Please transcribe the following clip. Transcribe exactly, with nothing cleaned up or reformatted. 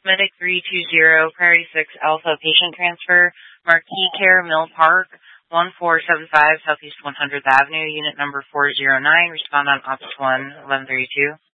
Medic three two zero, Prairie six Alpha patient transfer, Marquis Care, Mill Park, one four seven five Southeast one hundredth Avenue, unit number four zero nine, respondent Office one, eleven thirty-two.